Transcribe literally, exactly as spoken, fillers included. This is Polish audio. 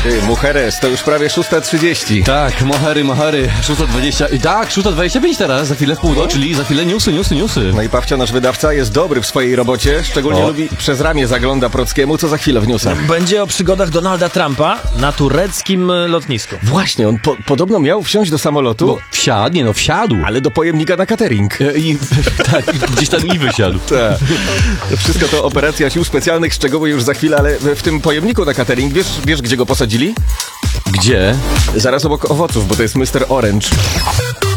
Ty, Mujeres, to już prawie szósta trzydzieści. Tak, mohery, mohery, szósta dwadzieścia. I tak, szósta dwadzieścia pięć teraz, za chwilę w pół do, czyli za chwilę newsy, newsy, newsy. No i Pawcio, nasz wydawca, jest dobry w swojej robocie, szczególnie O. lubi przez ramię zagląda Prockiemu, co za chwilę w newsach. Będzie o przygodach Donalda Trumpa na tureckim lotnisku. Właśnie, on po, podobno miał wsiąść do samolotu, No, wsiadł, nie no, wsiadł. ale do pojemnika na catering. E, I, tak, gdzieś tam i wysiadł. Tak. Wszystko to operacja sił specjalnych, szczegóły już za chwilę, ale w, w tym pojemniku na catering, wiesz, wiesz gdzie go posadzili? Gdzie? Zaraz obok owoców, bo to jest mister Orange.